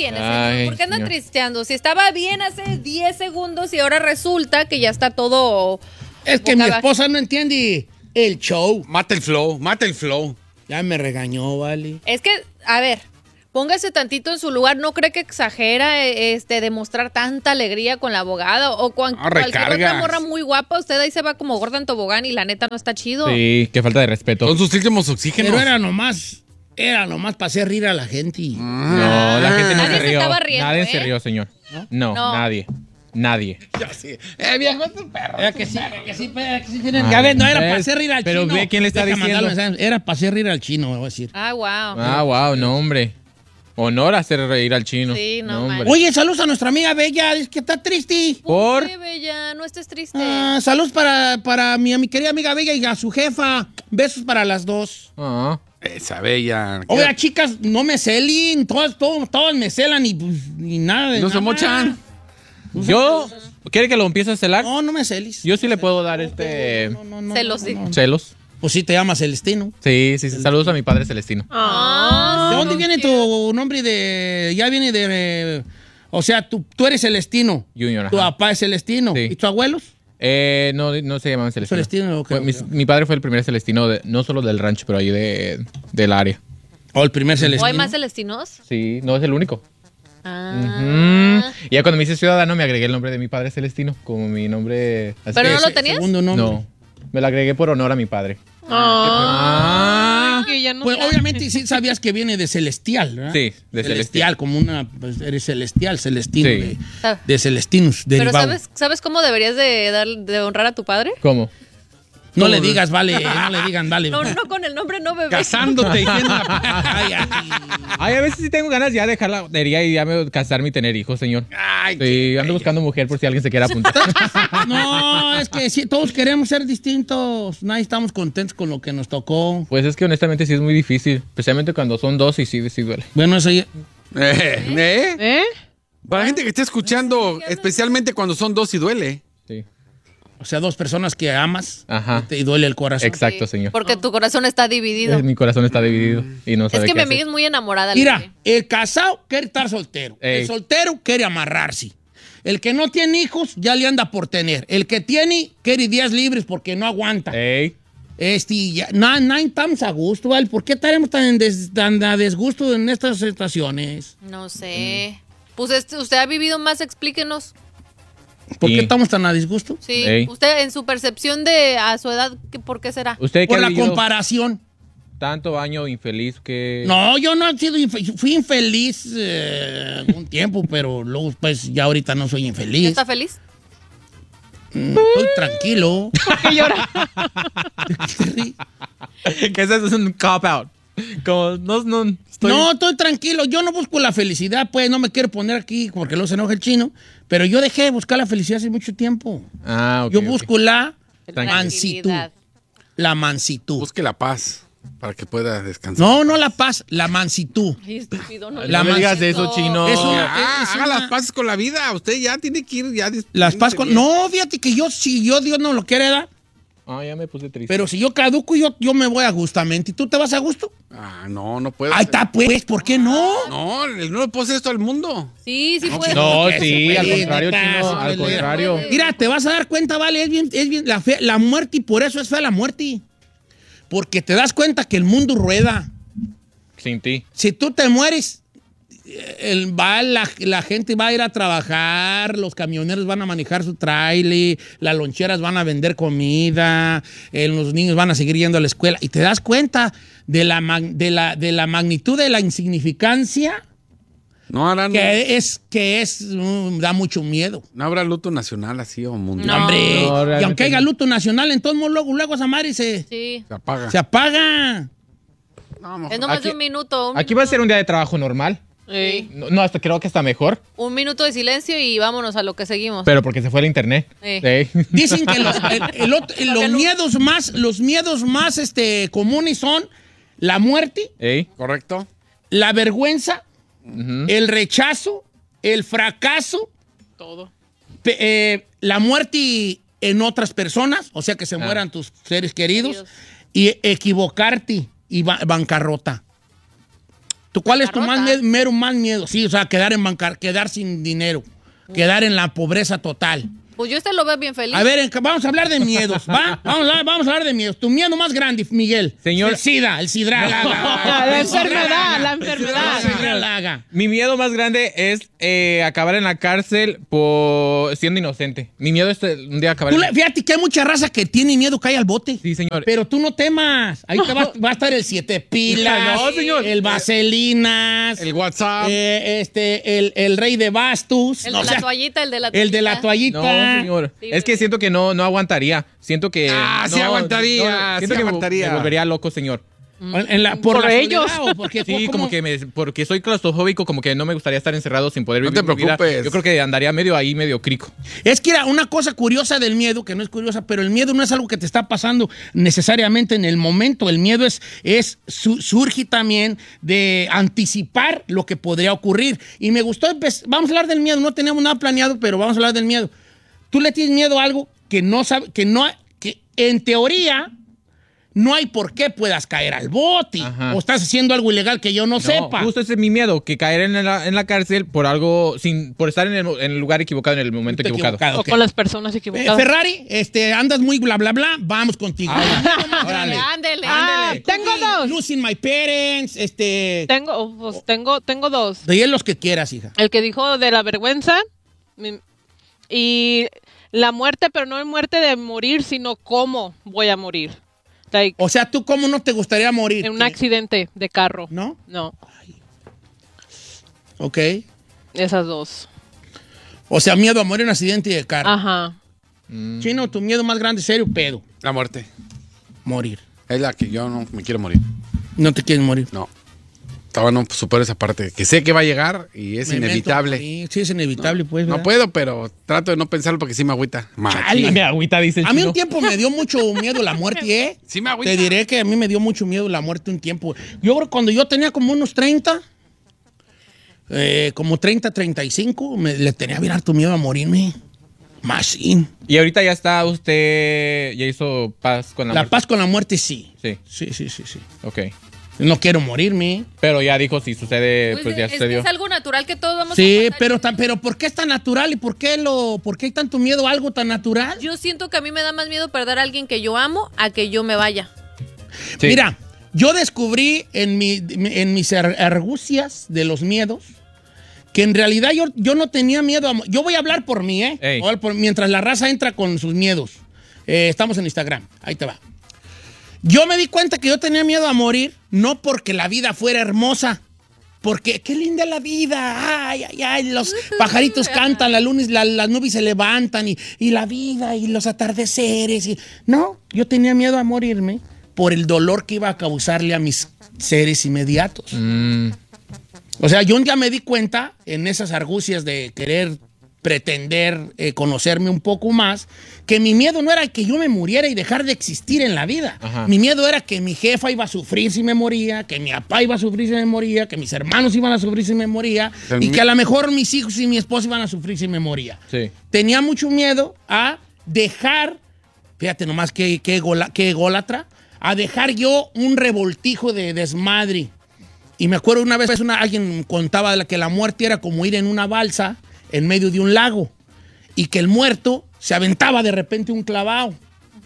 tiene, Ay, señor? ¿Por qué anda señor. tristeando? Si estaba bien hace 10 segundos y ahora resulta que ya está todo... Es que mi esposa no entiende el show. Mata el flow, mata el flow. Ya me regañó, vale. Es que, a ver, póngase tantito en su lugar. ¿No cree que exagera demostrar tanta alegría con la abogada? O con cualquier recargas. otra morra muy guapa, usted ahí se va como gorda en tobogán y la neta no está chido. Sí, qué falta de respeto. Son sus últimos oxígenos. Pero era nomás para hacer rir a la gente. No, la gente no Nadie se se rió. estaba riendo, Nadie ¿eh? se rió, señor. No, No. nadie. Nadie. Ya sí. Viejo, es un perro. Que sí tienen. Ya ves, no era para hacer rir al pero chino. ve quién le está Deja diciendo. mandarle mensaje. Era para hacer rir al chino, me voy a decir. Ah, wow. Ah, wow, no, hombre. Honor hacer reír al chino. Sí, no hombre. Oye, saludos a nuestra amiga Bella, es que está triste. ¿Por? Qué bella, no estés triste. Saludos para mi querida amiga Bella y a su jefa. Besos para las dos. Ah. Esa bella. Oiga, chicas, no me celen. Todas me celan y pues, ni nada de No se nada. mochan. Yo, ¿quiere que lo empiece a celar? No me celis. Yo sí le puedo dar No, Celos, sí. celos. Pues sí, te llamas Celestino. Sí. Saludos a mi padre Celestino. ¿De dónde viene tu nombre ya viene de... o sea, tú eres Celestino. Junior, Tu ajá. papá es Celestino. Sí. ¿Y tus abuelos? No se llamaban Celestino. Celestino, ok, ok. Mi padre fue el primer Celestino, no solo del rancho, pero ahí del área. ¿O el primer ¿O Celestino? hay más celestinos? Sí, no es el único. Ah. Y ya cuando me hice ciudadano me agregué el nombre de mi padre Celestino, como mi nombre... así. ¿Pero no lo Ese tenías? segundo nombre. No, me lo agregué por honor a mi padre. Que ya no Pues sabe. obviamente sí sabías que viene de celestial, ¿verdad? Sí, de celestial. Como una... Pues eres celestial, celestino. Sí. De celestinos, Pero derivado. ¿sabes cómo deberías de honrar a tu padre? ¿Cómo? No le digas, vale, no le digan, vale. No, con el nombre no, bebé. Casándote y siendo Ay, ay. Ay, a veces sí tengo ganas ya de dejar la batería y ya me casarme y tener hijos, señor. Ay, Sí, ando buscando mujer por si alguien se quiere apuntar. No, es que sí, todos queremos ser distintos. Nadie estamos contentos con lo que nos tocó. Pues es que honestamente sí es muy difícil, especialmente cuando son dos y sí duele. Bueno, eso ya... ¿Eh? Para la gente que esté escuchando, especialmente cuando son dos y duele. Sí. O sea, dos personas que amas Ajá. y duele el corazón. Exacto, señor. Porque tu corazón está dividido. Mi corazón está dividido y no Es sabe que qué mi hacer. amiga es muy enamorada. Mira, Lili. el casado quiere estar soltero. Ey. El soltero quiere amarrarse. El que no tiene hijos ya le anda por tener. El que tiene quiere días libres porque no aguanta. Ey. Ya, no estamos a gusto, ¿vale? ¿Por qué estaremos tan a desgusto en estas situaciones? No sé. Pues usted ha vivido más, explíquenos. ¿Por Sí. qué estamos tan a disgusto? Sí. Ey. Usted, en su percepción de a su edad, ¿por qué será? ¿Usted que Por ha la vivido comparación. tanto año infeliz que... No, yo no he sido fui infeliz un tiempo, pero luego pues ya ahorita no soy infeliz. ¿Está feliz? Estoy tranquilo. Que llora. que eso es un cop-out. Como, no, estoy... No, estoy tranquilo. Yo no busco la felicidad, pues no me quiero poner aquí porque luego se enoja el chino. Pero yo dejé de buscar la felicidad hace mucho tiempo. Ah, ok, Yo ok. busco la Tranquilidad. mansitud. La mansitud. Busque la paz para que pueda descansar. No la paz, la mansitud. Ay, estúpido, no. La No me digas mansitud. eso, chino. Eso- Ya, es haga una- las paces con la vida. Usted ya tiene que ir. Ya Las paz con... No, fíjate que si Dios no lo quiere dar, Ah, ya me puse triste. pero si yo caduco, yo me voy a gustamente. ¿Y tú te vas a gusto? No puedo. Ahí está, pues, ¿por qué no? No, no le puedo hacer esto al mundo. Sí, sí puede. No, Que sí, se al puede, contrario, neta, chino, se al puede. contrario. Mira, te vas a dar cuenta, vale, es bien la muerte y por eso es fea la muerte. Porque te das cuenta que el mundo rueda. Sin ti. Si tú te mueres, la gente va a ir a trabajar, los camioneros van a manejar su trailer, las loncheras van a vender comida, los niños van a seguir yendo a la escuela. Y te das cuenta de la magnitud de la insignificancia No harán. que da mucho miedo. No habrá luto nacional así o mundial. No. Hombre, No, y realmente aunque haya no. luto nacional, entonces luego esa madre se Sí. Se apaga. apaga. No, mejor. Es nomás Aquí- de un minuto. Aquí va a ser un día de trabajo normal. Sí. No, hasta creo que está mejor, Un minuto de silencio y vámonos a lo que seguimos. pero porque se fue el internet. Sí. Sí. Dicen que los miedos más comunes son la muerte, Ey. ¿Correcto? la vergüenza, Ujú. el rechazo, el fracaso, Todo. la muerte en otras personas, o sea que se mueran tus seres queridos, y equivocarte y bancarrota. ¿Tú cuál es tu más Bancarrota. más miedo? Sí, o sea, quedar sin dinero, quedar en la pobreza total. Pues yo lo veo bien feliz. A ver, vamos a hablar de miedos, ¿va? Vamos a hablar de miedos. Tu miedo más grande, Miguel. Señor. El SIDA, el SIDRA. La enfermedad, la enfermedad. Mi miedo más grande es acabar en la cárcel por siendo inocente. Mi miedo es un día acabar Fíjate que hay mucha raza que tiene miedo que haya al bote. Sí, señor. Pero tú no temas. Ahí va a estar el 7 pilas. No, señor. El vaselinas. El WhatsApp. El rey de bastos. El de la toallita, el de la toallita. El de la toallita. No, señor. Sí, Es que siento que no aguantaría. Siento que. sí aguantaría, siento sí que aguantaría. me volvería loco, señor. Por Por la ellos. soledad, ¿o porque, Sí, como que porque soy claustrofóbico, como que no me gustaría estar encerrado sin poder No vivir te mi vida. preocupes. Yo creo que andaría medio crico. Es que era una cosa curiosa del miedo, que no es curiosa, pero el miedo no es algo que te está pasando necesariamente en el momento. El miedo surge también de anticipar lo que podría ocurrir. Y me gustó, vamos a hablar del miedo. No teníamos nada planeado, pero vamos a hablar del miedo. Tú le tienes miedo a algo que que en teoría no hay por qué puedas caer al bote. Ajá. O estás haciendo algo ilegal que yo no sepa. Justo ese es mi miedo, que caer en la cárcel por algo, por estar en el lugar equivocado, en el momento equivocado. O ok. con las personas equivocadas. Ferrari, andas muy bla, bla, bla. Vamos contigo. Órale. Ándele. Tengo dos. Losing my parents, Tengo dos. de los que quieras, hija. El que dijo de la vergüenza y la muerte, pero no es muerte de morir, sino cómo voy a morir. Like, O sea, ¿tú cómo no te gustaría morir? en un accidente de carro. ¿No? No, Ok. esas dos. O sea, miedo a morir en un accidente de carro. Ajá. Chino, tu miedo más grande, serio, pedo. La muerte. Morir. Es la que yo no me quiero morir. No te quieres morir. No. Estaba no supero esa parte. Que sé que va a llegar y es Me invento inevitable. morir. Sí, es inevitable, pues. No ¿verdad? puedo, pero trato de no pensarlo porque sí me agüita. Chale. Me agüita, dice el A mí chino. un tiempo me dio mucho miedo la muerte, ¿eh? Sí me agüita. Te diré que a mí me dio mucho miedo la muerte un tiempo. Yo creo que cuando yo tenía como unos 30, como 30, 35, le tenía bien harto miedo a morirme. Machín. Y ahorita ya está ya hizo paz con la La muerte. paz con la muerte, sí. Sí, Sí. ok. No quiero morirme. Pero ya dijo, si sucede, pues ya es que sucedió. es algo natural que todos vamos a Sí, pasar. pero ¿por qué es tan natural y por qué hay tanto miedo a algo tan natural? Yo siento que a mí me da más miedo perder a alguien que yo amo a que yo me vaya. Sí. Mira, yo descubrí en mis argucias de los miedos que en realidad yo no tenía miedo a... Yo voy a hablar por mí, ¿eh? Ey. Voy a hablar mientras la raza entra con sus miedos. Estamos en Instagram. Ahí te va. Yo me di cuenta que yo tenía miedo a morir, no porque la vida fuera hermosa, porque qué linda la vida, ay, ay, ay, los pajaritos cantan, las nubes se levantan y la vida y los atardeceres. No, yo tenía miedo a morirme por el dolor que iba a causarle a mis seres inmediatos. O sea, yo un día me di cuenta en esas argucias de querer pretender conocerme un poco más, que mi miedo no era que yo me muriera y dejar de existir en la vida. Ajá. Mi miedo era que mi jefa iba a sufrir si me moría, que mi papá iba a sufrir si me moría, que mis hermanos iban a sufrir si me moría, y que a lo mejor mis hijos y mi esposa iban a sufrir si me moría. Sí. Tenía mucho miedo a dejar, fíjate nomás qué ególatra, a dejar yo un revoltijo de desmadre. Y me acuerdo una vez alguien contaba que la muerte era como ir en una balsa en medio de un lago y que el muerto se aventaba de repente un clavado.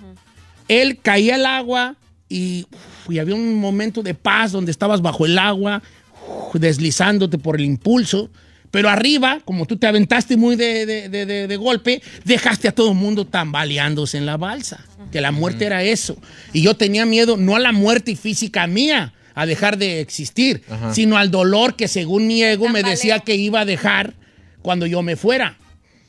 Él caía al agua y había un momento de paz donde estabas bajo el agua, deslizándote por el impulso, pero arriba, como tú te aventaste muy de golpe, dejaste a todo el mundo tambaleándose en la balsa, que la muerte era eso. Y yo tenía miedo no a la muerte física mía, a dejar de existir, sino al dolor que según mi ego me decía que iba a dejar cuando yo me fuera.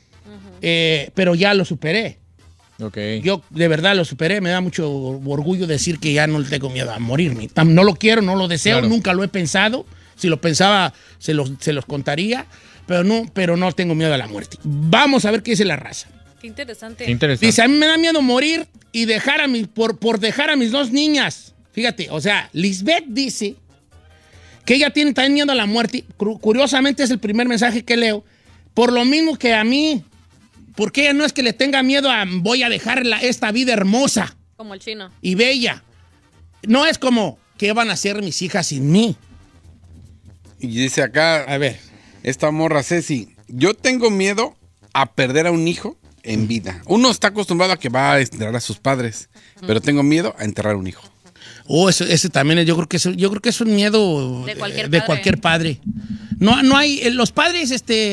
Pero ya lo superé. Ok. Yo de verdad lo superé. Me da mucho orgullo decir que ya no le tengo miedo a morirme. No lo quiero, no lo deseo, Claro. nunca lo he pensado. Si lo pensaba, se los contaría. Pero no tengo miedo a la muerte. Vamos a ver qué dice la raza. Qué interesante. Qué interesante. Dice, a mí me da miedo morir y dejar por dejar a mis dos niñas. Fíjate, o sea, Lisbeth dice que ella tiene también miedo a la muerte. Curiosamente es el primer mensaje que leo. Por lo mismo que a mí, porque ella no es que le tenga miedo a voy a dejar esta vida hermosa Como el chino. y bella. No es como, ¿qué van a hacer mis hijas sin mí? Y dice acá, A ver. esta morra Ceci, yo tengo miedo a perder a un hijo en vida. Uno está acostumbrado a que va a enterrar a sus padres, pero tengo miedo a enterrar a un hijo. Ese también, yo creo que es un miedo De cualquier padre. No hay, los padres,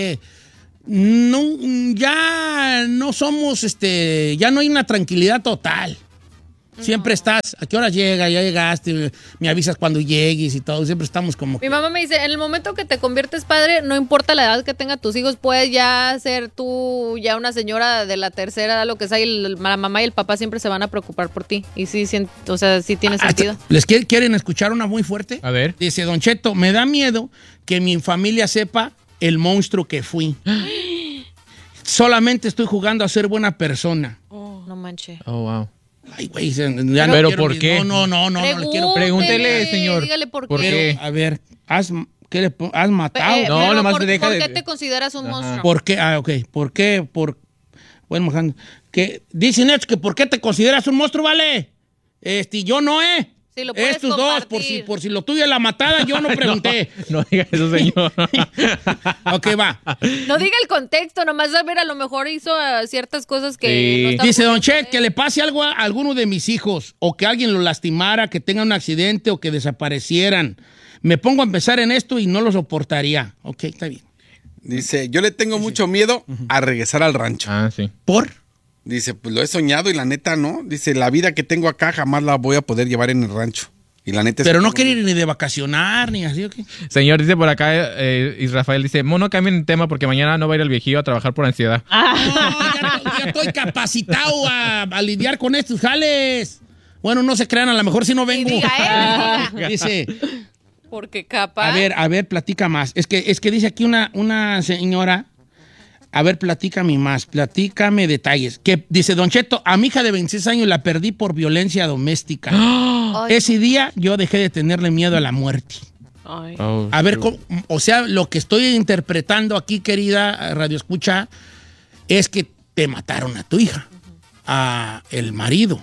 no, ya no somos, ya no hay una tranquilidad total. Siempre estás, ¿a qué hora llega? Ya llegaste, me avisas cuando llegues y todo. Siempre estamos como... Mi mamá me dice, en el momento que te conviertes padre, no importa la edad que tengan tus hijos, puedes ya ser tú ya una señora de la tercera edad, lo que sea, y la mamá y el papá siempre se van a preocupar por ti. Y sí, o sea, sí tiene sentido. ¿Les quieren escuchar una muy fuerte? A ver. Dice, Don Cheto, me da miedo que mi familia sepa el monstruo que fui. Solamente estoy jugando a ser buena persona. No manches. Oh, wow. Ay, güey, ¿Pero por qué? No le quiero... Pregúntele, señor. Dígale por ¿Por qué. qué? A ver, ¿has matado? No, pero nomás ¿por deja qué de- te consideras un monstruo? ¿Por qué? Ah, ok. ¿Por qué? Bueno, que dicen estos que ¿por qué te consideras un monstruo, vale? Yo no, Sí, lo puedes Estos dos, compartir. por si lo tuyo es la matada, yo no pregunté. No diga eso, señor. Ok, va. No diga el contexto, nomás a ver, a lo mejor hizo ciertas cosas que Sí. no están Dice Don pudiendo Chet, que le pase algo a alguno de mis hijos, o que alguien lo lastimara, que tenga un accidente o que desaparecieran. Me pongo a pensar en esto y no lo soportaría. Ok, está bien. Dice, yo le tengo mucho miedo a regresar al rancho. Ah, sí. ¿Por? Dice, pues lo he soñado y la neta no. Dice, la vida que tengo acá jamás la voy a poder llevar en el rancho. Y la neta es Pero que no quiere ir ni de vacacionar, ni así, ¿o qué? Señor, dice por acá, Israfael dice, mono, cambien de tema porque mañana no va a ir el viejillo a trabajar por ansiedad. Ya estoy capacitado a lidiar con estos jales. Bueno, no se crean, a lo mejor si no Y vengo. diga, diga. Dice, Porque capaz. a ver, platica más. Es que dice aquí una señora, a ver, platícame más, platícame detalles. Que dice, Don Cheto, a mi hija de 26 años la perdí por violencia doméstica. Ay, Ese día yo dejé de tenerle miedo a la muerte. Ay. Oh, A ver, o sea, lo que estoy interpretando aquí, querida Radio Escucha, es que te mataron a tu hija, a el marido.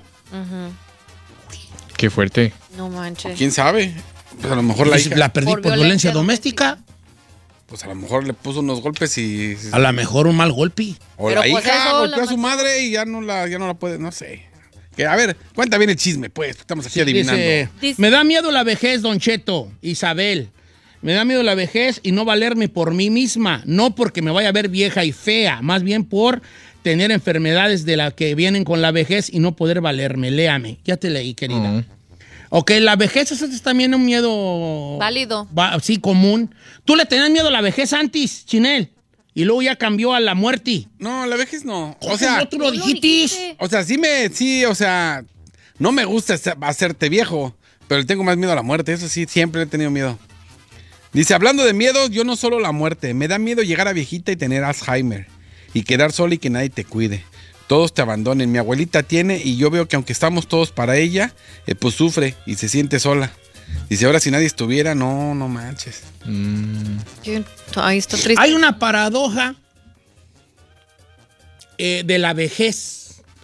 qué fuerte. no manches. ¿Quién sabe? Pues a lo mejor la hija, La perdí por violencia doméstica. pues a lo mejor le puso unos golpes y... A lo mejor un mal golpe. O Pero la pues hija eso, golpeó la a su madre y ya no la puede, no sé. Que, a ver, cuenta bien el chisme, pues. Estamos aquí adivinando. Dice- Me da miedo la vejez, Don Cheto, Isabel. Me da miedo la vejez y no valerme por mí misma. No porque me vaya a ver vieja y fea, más bien por tener enfermedades de las que vienen con la vejez y no poder valerme. Léame. Ya te leí, querida. Ok, la vejez es también un miedo... Válido. Sí, común. ¿Tú le tenías miedo a la vejez antes, Chinel? Y luego ya cambió a la muerte. No, la vejez no. ¿Cómo O sea, no tú lo dijiste? o sea, o sea, no me gusta hacerte viejo, pero le tengo más miedo a la muerte. Eso sí, siempre he tenido miedo. Dice, hablando de miedo, yo no solo la muerte. Me da miedo llegar a viejita y tener Alzheimer. Y quedar sola y que nadie te cuide. Todos te abandonen. Mi abuelita tiene y yo veo que aunque estamos todos para ella, pues sufre y se siente sola. Dice, ahora si nadie estuviera, no manches. Ahí está triste. Hay una paradoja de la vejez.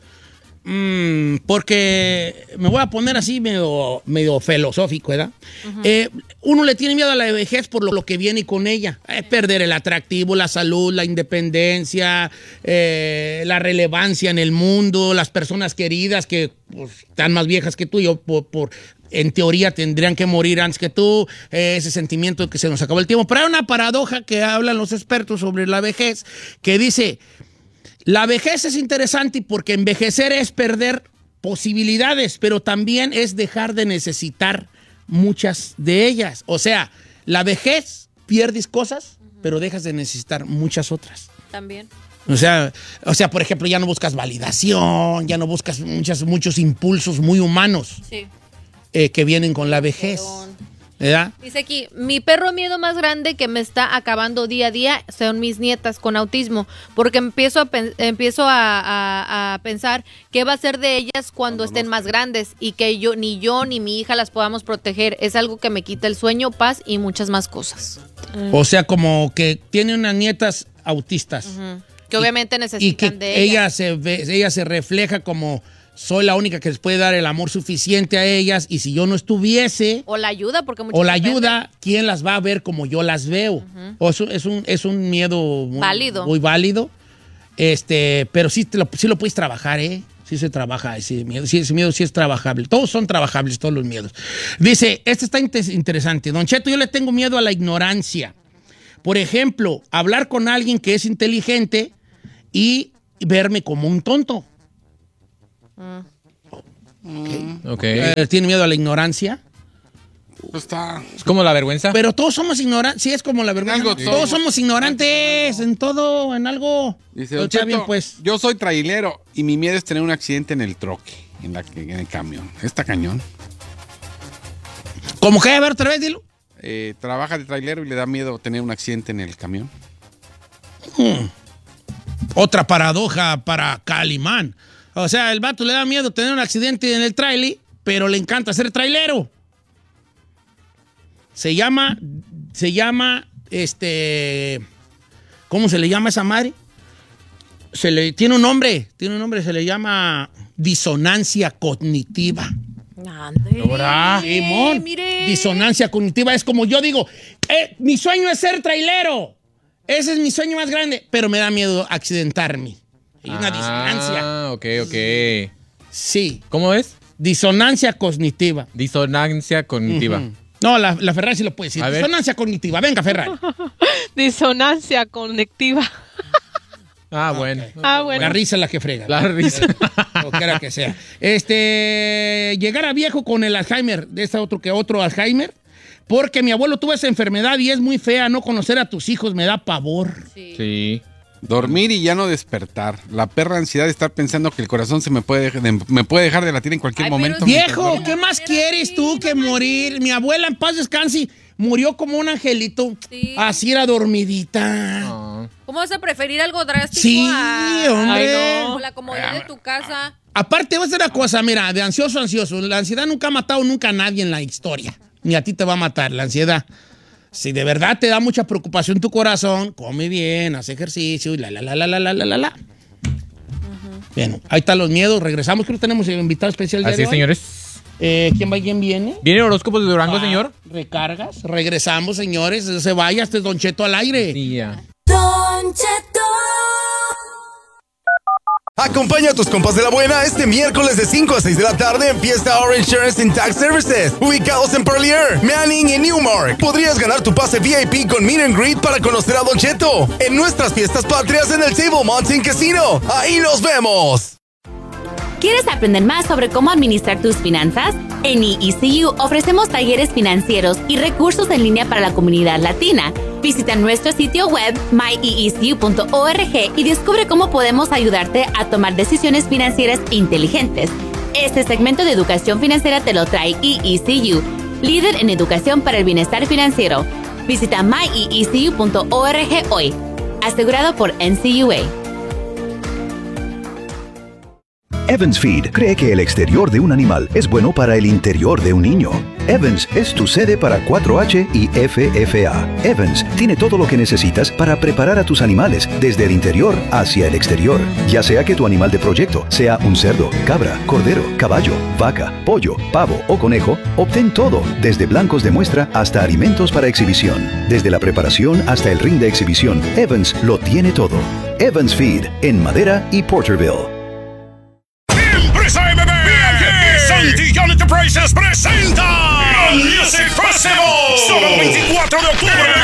Porque me voy a poner así medio filosófico, ¿verdad? Uno le tiene miedo a la vejez por lo que viene con ella. Perder el atractivo, la salud, la independencia, la relevancia en el mundo, las personas queridas que pues, están más viejas que tú. En teoría tendrían que morir antes que tú, ese sentimiento de que se nos acabó el tiempo. Pero hay una paradoja que hablan los expertos sobre la vejez que dice... La vejez es interesante porque envejecer es perder posibilidades, pero también es dejar de necesitar muchas de ellas. O sea, la vejez pierdes cosas, pero dejas de necesitar muchas otras. También. O sea, por ejemplo, ya no buscas validación, ya no buscas muchos impulsos muy humanos Sí. que vienen con la vejez. ¿Verdad? Dice aquí, mi perro miedo más grande que me está acabando día a día son mis nietas con autismo, porque empiezo a pensar qué va a ser de ellas cuando estén más grandes y que ni yo ni mi hija las podamos proteger. Es algo que me quita el sueño, paz y muchas más cosas. O sea, como que tiene unas nietas autistas. Que obviamente Y que necesitan de ella. ella se refleja como soy la única que les puede dar el amor suficiente a ellas y si yo no estuviese... O la ayuda, porque muchas O la ayuda, ¿quién las va a ver como yo las veo? O es un miedo muy válido. Pero sí lo puedes trabajar, ¿eh? Sí se trabaja ese miedo. Sí, ese miedo sí es trabajable. Todos son trabajables, todos los miedos. Dice, está interesante. Don Cheto, yo le tengo miedo a la ignorancia. Por ejemplo, hablar con alguien que es inteligente y verme como un tonto. Okay. ¿Tiene miedo a la ignorancia? Pues está... Es como la vergüenza. Pero todos somos ignorantes. Sí, es como la vergüenza. Algo Todos somos ignorantes en todo, en algo. Dice, Pero está bien, pues. yo soy trailero y mi miedo es tener un accidente en el troque, en el camión. Está cañón. ¿Cómo que? A ver, otra vez, dilo. Trabaja de trailero y le da miedo tener un accidente en el camión. Otra paradoja para Calimán. O sea, el vato le da miedo tener un accidente en el trailer, pero le encanta ser trailero. Se llama, ¿cómo se le llama a esa madre? Tiene un nombre, se le llama disonancia cognitiva. Ande. Simón, Mire. disonancia cognitiva es como yo digo, mi sueño es ser trailero. Ese es mi sueño más grande, pero me da miedo accidentarme. Hay una disonancia. Ah, ok. Sí. ¿Cómo es? Disonancia cognitiva. Disonancia cognitiva. No, la Ferrari sí lo puede decir. A ver. Disonancia cognitiva. Venga, Ferrari. Disonancia conectiva. Ah, bueno. Ah, bueno. La risa es la que frega. La risa. O quiera que sea. Llegar a viejo con el Alzheimer, de otro Alzheimer, porque mi abuelo tuvo esa enfermedad y es muy fea. No conocer a tus hijos me da pavor. Sí. Dormir y ya no despertar. La perra ansiedad de estar pensando que el corazón me puede dejar de latir en cualquier Ay, momento. Viejo, Pero ¿qué más quieres tú que morir? Mi abuela en paz descanse murió como un angelito. Sí. Así era dormidita. Ah. ¿Cómo vas a preferir algo drástico Sí, a hombre. Ay, no. la comodidad de tu casa? Aparte, voy a decir una cosa, mira, de ansioso. La ansiedad nunca ha matado nunca a nadie en la historia. Ni a ti te va a matar la ansiedad. Si de verdad te da mucha preocupación tu corazón, come bien, haz ejercicio y la. Bien, ahí están los miedos. Regresamos, creo que tenemos el invitado especial de Así es, hoy. señores. ¿Quién va y quién viene? ¿Viene horóscopos de Durango, señor? Recargas. Regresamos, señores. No se vaya, este es Don Cheto al aire. Sí, ya. Don Cheto. Acompaña a tus compas de la buena este miércoles de 5 a 6 de la tarde en Fiesta Orange Insurance and Tax Services, ubicados en Parlier, Manning y Newmark. Podrías ganar tu pase VIP con Meet and Greet para conocer a Don Cheto en nuestras fiestas patrias en el Table Mountain Casino. ¡Ahí nos vemos! ¿Quieres aprender más sobre cómo administrar tus finanzas? En EECU ofrecemos talleres financieros y recursos en línea para la comunidad latina. Visita nuestro sitio web myecu.org y descubre cómo podemos ayudarte a tomar decisiones financieras inteligentes. Este segmento de educación financiera te lo trae EECU, líder en educación para el bienestar financiero. Visita myecu.org hoy. Asegurado por NCUA. Evans Feed cree que el exterior de un animal es bueno para el interior de un niño. Evans es tu sede para 4H y FFA. Evans tiene todo lo que necesitas para preparar a tus animales desde el interior hacia el exterior. Ya sea que tu animal de proyecto sea un cerdo, cabra, cordero, caballo, vaca, pollo, pavo o conejo, obtén todo, desde blancos de muestra hasta alimentos para exhibición. Desde la preparación hasta el ring de exhibición, Evans lo tiene todo. Evans Feed, en Madera y Porterville. Empresa MB y Santillán Enterprises presenta el Music Festival. Solo el 24 de octubre